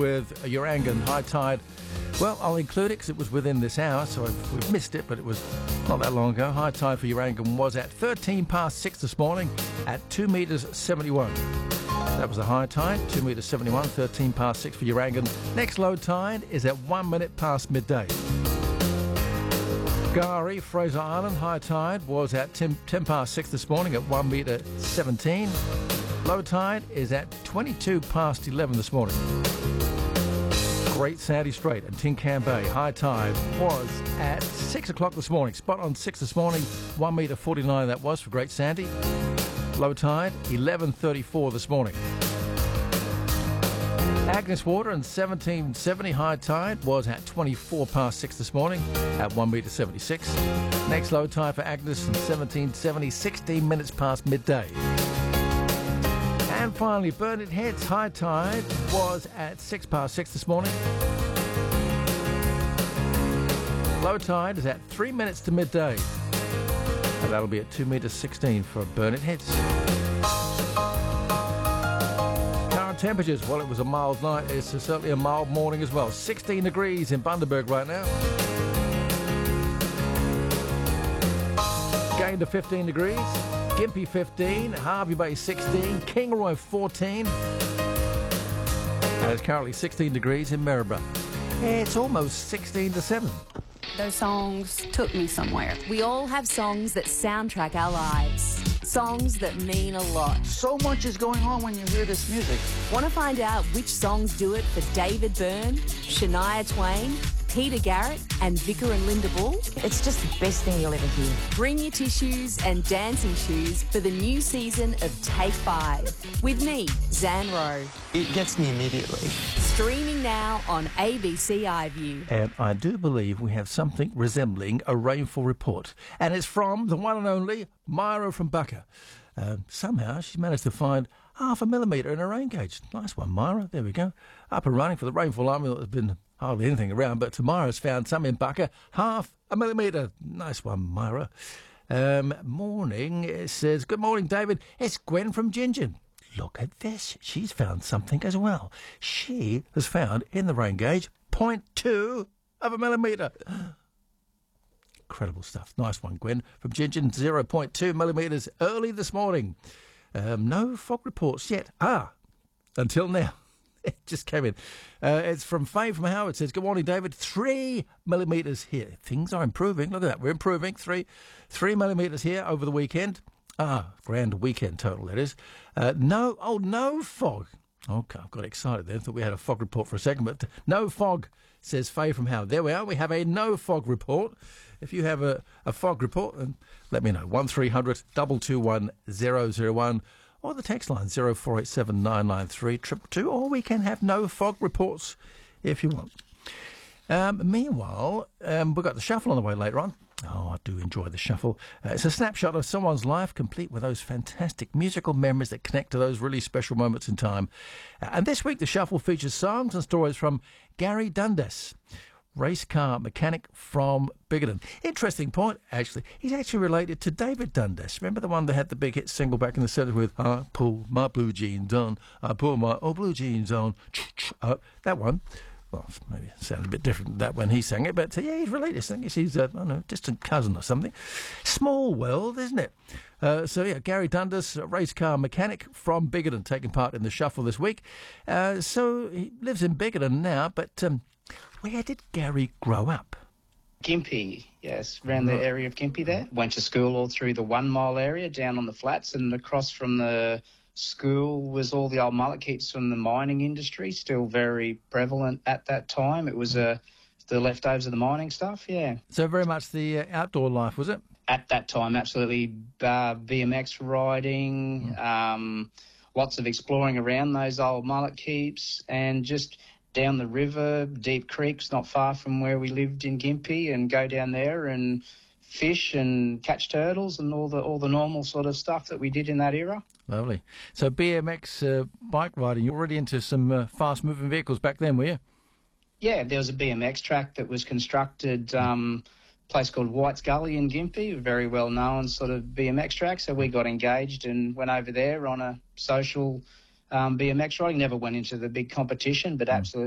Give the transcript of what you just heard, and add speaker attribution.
Speaker 1: with Urangan high tide. Well, I'll include it because it was within this hour, so we've missed it, but it was not that long ago. High tide for Urangan was at 13 past 6 this morning at 2 metres 71. That was the high tide, 2 metres 71, 13 past 6 for Urangan. Next low tide is at 1 minute past midday. Gari, Fraser Island, high tide was at 10 past 6 this morning at 1 metre 17. Low tide is at 22 past 11 this morning. Great Sandy Strait and Tin Can Bay, high tide was at 6 o'clock this morning. Spot on 6 this morning, 1 metre 49 that was for Great Sandy. Low tide, 11:34 this morning. Agnes Water and 1770 high tide was at 24 past 6 this morning at 1 metre 76. Next low tide for Agnes and 1770, 16 minutes past midday. And finally, Burnett Heads high tide was at 6 past 6 this morning. Low tide is at 3 minutes to midday. And that'll be at 2 metres 16 for Burnett Heads. Current temperatures, well, it was a mild night. It's certainly a mild morning as well. 16 degrees in Bundaberg right now. Gained to 15 degrees. Gympie 15, Harvey Bay 16, Kingaroy 14. And it's currently 16 degrees in Maryborough. It's almost 16 to 7.
Speaker 2: Those songs took me somewhere. We all have songs that soundtrack our lives. Songs that mean a lot.
Speaker 3: So much is going on when you hear this music.
Speaker 2: Want to find out which songs do it for David Byrne, Shania Twain, Peter Garrett and Vicar and Linda Bull?
Speaker 4: It's just the best thing you'll ever hear.
Speaker 2: Bring your tissues and dancing shoes for the new season of Take 5. With me, Zan Rowe.
Speaker 5: It gets me immediately.
Speaker 2: Streaming now on ABC iView.
Speaker 1: And I do believe we have something resembling a rainfall report. And it's from the one and only Myra from Bucca. Somehow she's managed to find 0.5 millimetre in her rain gauge. Nice one, Myra. There we go. Up and running for the rainfall army. There's been hardly anything around, but Myra's found some in Bucca. 0.5 millimetre. Nice one, Myra. Morning. It says, good morning, David. It's Gwen from Gingin. Look at this. She's found something as well. She has found in the rain gauge 0.2 of a millimetre. Incredible stuff. Nice one, Gwen. From Gingin, 0.2 millimetres early this morning. No fog reports yet. Until now. It just came in. It's from Faye from Howard. It says, good morning, David. 3 millimetres here. Things are improving. Look at that. We're improving. 3 millimetres here over the weekend. Grand weekend total, that is. No fog. Okay, I've got excited then. Thought we had a fog report for a second, but no fog, says Faye from Howard. There we are. We have a no fog report. If you have a fog report, then let me know. 1300 221 001 or the text line 0487 993 222, or we can have no fog reports if you want. Meanwhile, we've got the shuffle on the way later on. Oh, I do enjoy the shuffle. It's a snapshot of someone's life, complete with those fantastic musical memories that connect to those really special moments in time. And this week, the shuffle features songs and stories from Gary Dundas, race car mechanic from Bigoton. Interesting point, actually. He's actually related to David Dundas. Remember the one that had the big hit single back in the 70s with I pull my blue jeans on, I pull my old blue jeans on. That one. Well, maybe it sounded a bit different than that when he sang it, but yeah, he's related. I think he's I don't know, distant cousin or something. Small world, isn't it? So yeah, Gary Dundas, a race car mechanic from Bigoton, taking part in the shuffle this week. So he lives in Bigoton now, but where did Gary grow up?
Speaker 6: Gympie, yes, around the area of Gympie there. Went to school all through the 1 mile area down on the flats, and across from the school was all the old mullet keeps from the mining industry, still very prevalent at that time. It was the leftovers of the mining stuff, yeah.
Speaker 1: So very much the outdoor life, was it?
Speaker 6: At that time, absolutely. BMX riding, lots of exploring around those old mullet keeps, and just down the river, deep creeks not far from where we lived in Gympie, and go down there and fish and catch turtles and all the normal sort of stuff that we did in that era.
Speaker 1: Lovely. So BMX bike riding, you were already into some fast-moving vehicles back then, were you?
Speaker 6: Yeah, there was a BMX track that was constructed, place called White's Gully in Gympie, a very well-known sort of BMX track. So we got engaged and went over there on a social BMX riding. Never went into the big competition, but absolutely